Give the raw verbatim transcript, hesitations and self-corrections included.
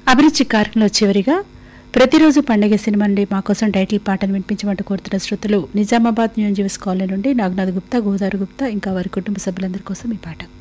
అభిరుచి కార్యక్రమంలో చివరిగా ప్రతిరోజు పండుగ సినిమా నుండి మా కోసం టైటిల్ పాటను వినిపించమంటూ కోరుతున్న శ్రోతలు నిజామాబాద్ న్యూ జీవస్ కాలనీ నుండి నాగనాథ్ గుప్తా, గోదావరి గుప్తా ఇంకా వారి కుటుంబ సభ్యులందరి కోసం ఈ పాట.